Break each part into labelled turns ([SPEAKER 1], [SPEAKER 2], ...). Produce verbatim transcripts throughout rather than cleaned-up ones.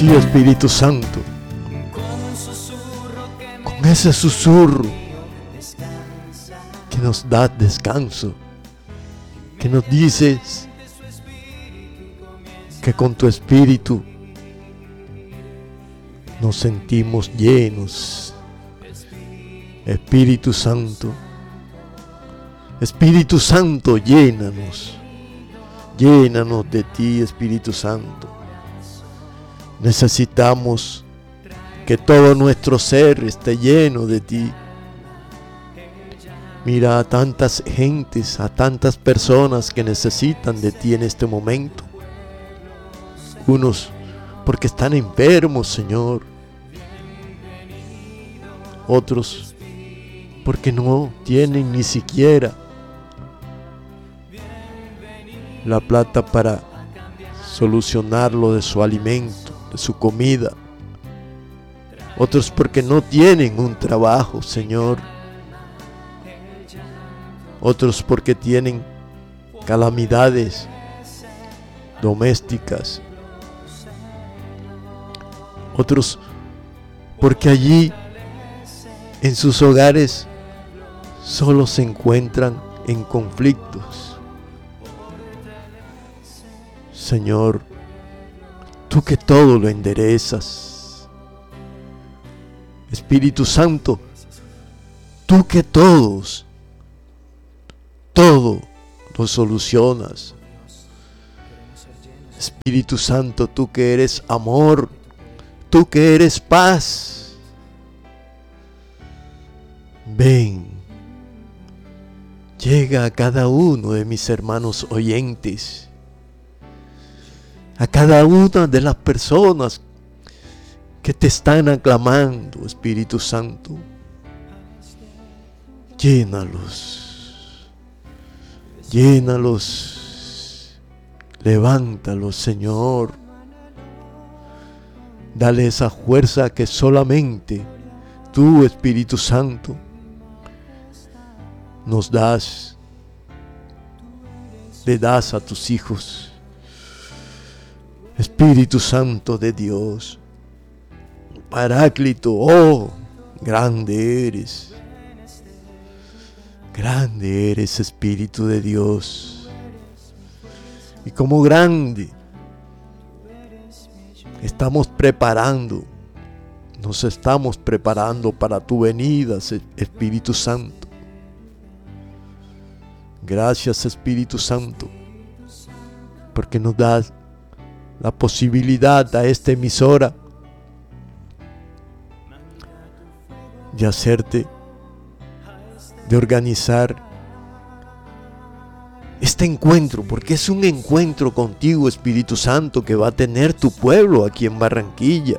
[SPEAKER 1] Sí, Espíritu Santo, con ese susurro que nos da descanso, que nos dices que con tu Espíritu nos sentimos llenos. Espíritu Santo, Espíritu Santo, llénanos, llénanos de ti, Espíritu Santo. Necesitamos que todo nuestro ser esté lleno de ti. Mira a tantas gentes, a tantas personas que necesitan de ti en este momento. Unos porque están enfermos, Señor. Otros porque no tienen ni siquiera la plata para solucionar lo de su alimento, de su comida. Otros porque no tienen un trabajo, Señor. Otros porque tienen calamidades domésticas. Otros porque allí en sus hogares solo se encuentran en conflictos. Señor, tú que todo lo enderezas. Espíritu Santo, tú que todos, todo lo solucionas. Espíritu Santo, tú que eres amor, tú que eres paz. Ven, llega a cada uno de mis hermanos oyentes, a cada una de las personas que te están aclamando, Espíritu Santo. Llénalos, llénalos, levántalos, Señor. Dale esa fuerza que solamente tú, Espíritu Santo, nos das, le das a tus hijos. Espíritu Santo de Dios, Paráclito, oh, grande eres, grande eres, Espíritu de Dios. Y como grande, estamos preparando, nos estamos preparando para tu venida, Espíritu Santo. Gracias, Espíritu Santo, porque nos das la posibilidad a esta emisora de hacerte, de organizar este encuentro, porque es un encuentro contigo, Espíritu Santo, que va a tener tu pueblo aquí en Barranquilla.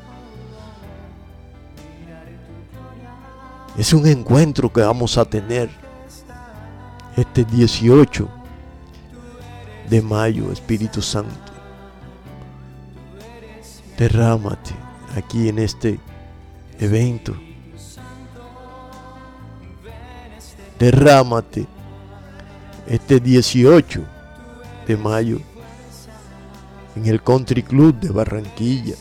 [SPEAKER 1] Es un encuentro que vamos a tener este dieciocho de mayo, Espíritu Santo. Derrámate aquí en este evento. Derrámate este dieciocho de mayo en el Country Club de Barranquilla.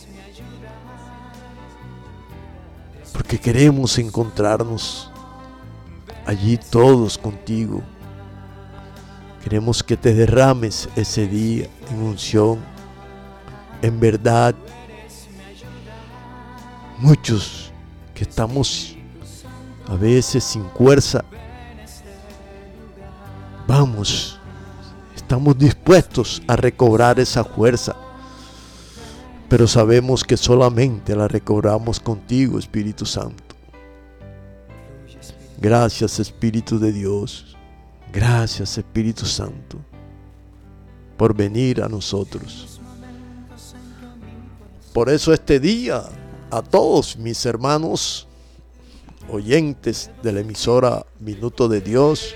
[SPEAKER 1] Porque queremos encontrarnos allí todos contigo. Queremos que te derrames ese día en unción, en verdad. Muchos que estamos a veces sin fuerza, vamos, estamos dispuestos a recobrar esa fuerza, pero sabemos que solamente la recobramos contigo, Espíritu Santo. Gracias, Espíritu de Dios. Gracias, Espíritu Santo, por venir a nosotros. Por eso este día, a todos mis hermanos oyentes de la emisora Minuto de Dios,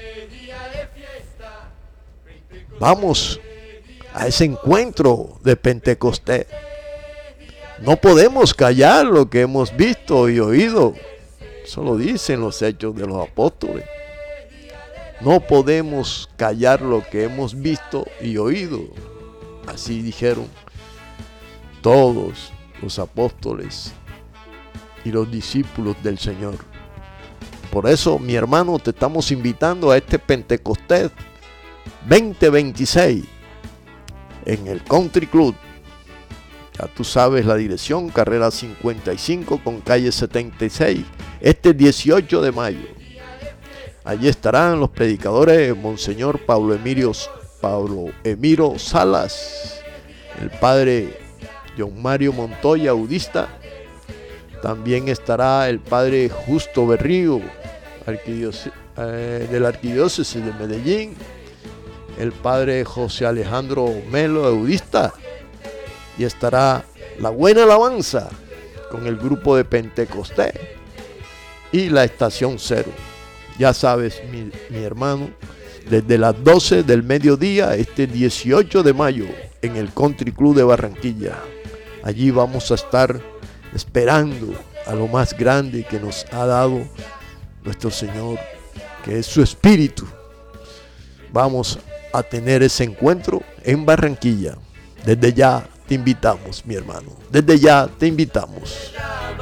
[SPEAKER 1] vamos a ese encuentro de Pentecostés. No podemos callar lo que hemos visto y oído. Eso lo dicen los Hechos de los Apóstoles. No podemos callar lo que hemos visto y oído. Así dijeron todos los apóstoles y los discípulos del Señor. Por eso, mi hermano, te estamos invitando a este Pentecostés veinte veintiséis en el Country Club. Ya tú sabes la dirección, carrera cincuenta y cinco con calle setenta y seis, este dieciocho de mayo. Allí estarán los predicadores Monseñor Pablo Emilio, Pablo Emiro Salas, el padre John Mario Montoya, audista. También estará el padre Justo Berrío, arquidiócesis, eh, de la arquidiócesis de Medellín, el padre José Alejandro Melo, audista. Y estará la buena alabanza con el grupo de Pentecostés y la estación cero. Ya sabes, mi, mi hermano, desde las doce del mediodía, este dieciocho de mayo, en el Country Club de Barranquilla. Allí vamos a estar esperando a lo más grande que nos ha dado nuestro Señor, que es su Espíritu. Vamos a tener ese encuentro en Barranquilla. Desde ya te invitamos, mi hermano. Desde ya te invitamos.